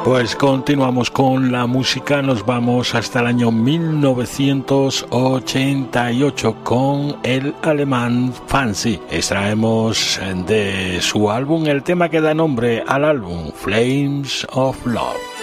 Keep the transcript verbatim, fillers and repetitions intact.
Pues continuamos con la música, nos vamos hasta el año mil novecientos ochenta y ocho con el alemán Fancy. Extraemos de su álbum el tema que da nombre al álbum, Flames of Love.